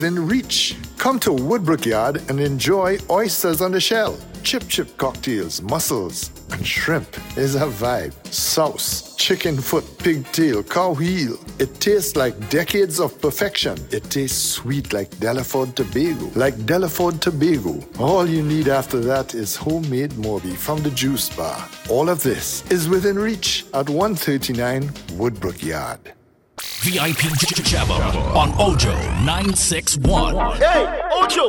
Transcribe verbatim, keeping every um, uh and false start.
Within reach. Come to Woodbrook Yard and enjoy oysters on the shell, chip chip cocktails, mussels, and shrimp is a vibe. Sauce, chicken foot, pigtail, cow heel. It tastes like decades of perfection. It tastes sweet like Delaford Tobago. Like Delaford Tobago. All you need after that is homemade Morby from the juice bar. All of this is within reach at one thirty-nine Woodbrook Yard. V I P Jabba on Ojo nine six one. Hey, Ojo!